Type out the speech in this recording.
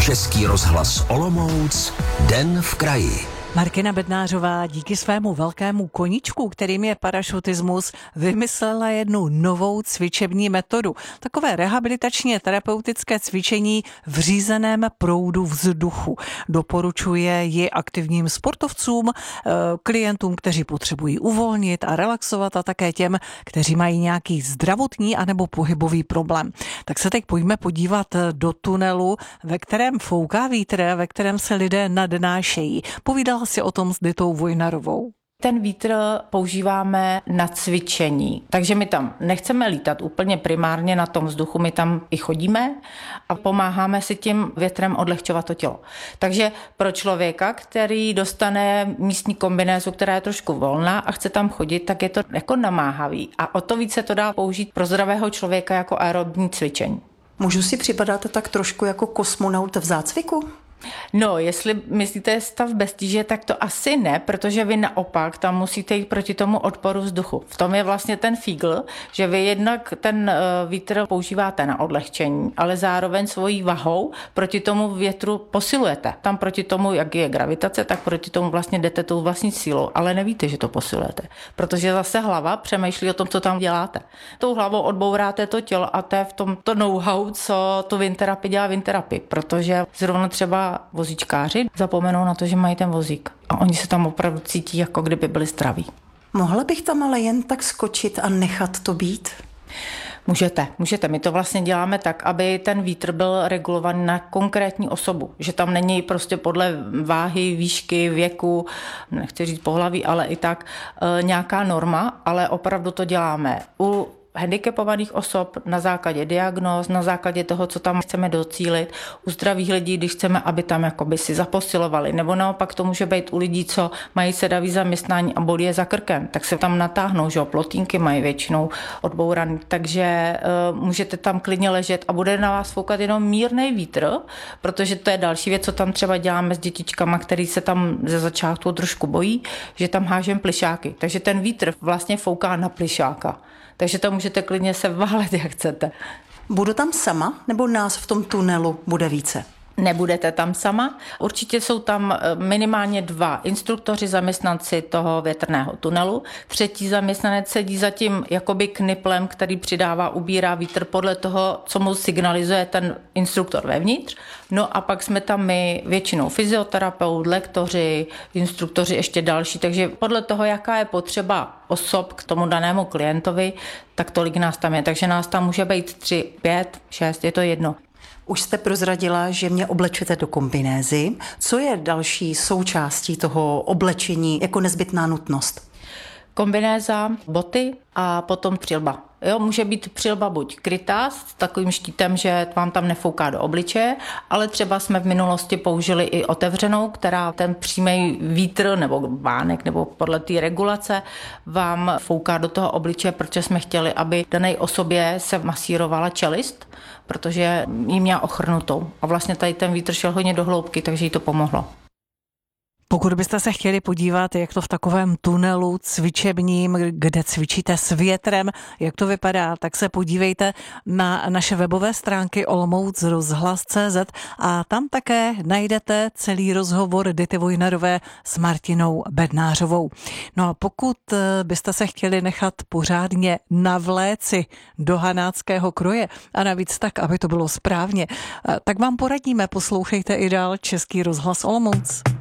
Český rozhlas Olomouc, Den v kraji. Martina Bednářová díky svému velkému koníčku, kterým je parašutismus, vymyslela jednu novou cvičební metodu. Takové rehabilitačně terapeutické cvičení v řízeném proudu vzduchu. Doporučuje ji aktivním sportovcům, klientům, kteří potřebují uvolnit a relaxovat, a také těm, kteří mají nějaký zdravotní anebo pohybový problém. Tak se teď pojďme podívat do tunelu, ve kterém fouká vítr, ve kterém se lidé nadnášejí. Povídala si o tom s Ditou Vojnarovou. Ten vítr používáme na cvičení, takže my tam nechceme lítat úplně primárně na tom vzduchu, my tam i chodíme a pomáháme si tím větrem odlehčovat to tělo. Takže pro člověka, který dostane místní kombinézu, která je trošku volná a chce tam chodit, tak je to jako namáhavý a o to více to dá použít pro zdravého člověka jako aerobní cvičení. Můžu si připadat tak trošku jako kosmonaut v zácviku? No, jestli myslíte stav bez tíže, tak to asi ne, protože vy naopak tam musíte jít proti tomu odporu vzduchu. V tom je vlastně ten fígl, že vy jednak ten vítr používáte na odlehčení, ale zároveň svojí vahou proti tomu větru posilujete. Tam proti tomu, jak je gravitace, tak proti tomu vlastně jdete tou vlastní sílou, ale nevíte, že to posilujete, protože zase hlava přemýšlí o tom, co tam děláte. Tou hlavou odbouráte to tělo a to je v tom to know-how, co tu windterapii dělá windterapii, protože zrovna třeba vozíčkáři zapomenou na to, že mají ten vozík. A oni se tam opravdu cítí, jako kdyby byli zdraví. Mohla bych tam ale jen tak skočit a nechat to být? Můžete. My to vlastně děláme tak, aby ten vítr byl regulovaný na konkrétní osobu. Že tam není prostě podle váhy, výšky, věku, nechci říct pohlaví, ale i tak nějaká norma, ale opravdu to děláme u handicapovaných osob na základě diagnóz, na základě toho, co tam chceme docílit, u zdravých lidí, když chceme, aby tam jakoby si zaposilovali, nebo naopak to může být u lidí, co mají sedavý zaměstnání a bolí je za krkem, tak se tam natáhnou, že plotínky mají většinou odbouraný, takže můžete tam klidně ležet a bude na vás foukat jenom mírnej vítr, protože to je další věc, co tam třeba děláme s dětičkama, který se tam ze začátku trošku bojí, že tam hážeme plyšáky, takže ten vítr vlastně fouká na plyšáka. Takže to můžete klidně se válet, jak chcete. Budu tam sama, nebo nás v tom tunelu bude více? Nebudete tam sama. Určitě jsou tam minimálně 2 instruktoři, zaměstnanci toho větrného tunelu. 3. zaměstnanec sedí za tím jakoby kniplem, který přidává, ubírá vítr podle toho, co mu signalizuje ten instruktor vevnitř. No a pak jsme tam my většinou fyzioterapeut, lektoři, instruktoři ještě další, takže podle toho, jaká je potřeba osob k tomu danému klientovi, tak tolik nás tam je. Takže nás tam může být 3, 5, 6, je to jedno. Už jste prozradila, že mě oblečete do kombinézy. Co je další součástí toho oblečení jako nezbytná nutnost? Kombinéza, boty a potom přilba. Jo, může být přilba buď krytá s takovým štítem, že vám tam nefouká do obličeje, ale třeba jsme v minulosti použili i otevřenou, která ten přímý vítr nebo vánek nebo podle té regulace vám fouká do toho obličeje, protože jsme chtěli, aby dané osobě se masírovala čelist, protože jí měla ochrnutou. A vlastně tady ten vítr šel hodně do hloubky, takže jí to pomohlo. Pokud byste se chtěli podívat, jak to v takovém tunelu cvičebním, kde cvičíte s větrem, jak to vypadá, tak se podívejte na naše webové stránky olomoucrozhlas.cz a tam také najdete celý rozhovor Dity Vojnarové s Martinou Bednářovou. No a pokud byste se chtěli nechat pořádně navléci do hanáckého kroje a navíc tak, aby to bylo správně, tak vám poradíme, poslouchejte i dál Český rozhlas Olomouc.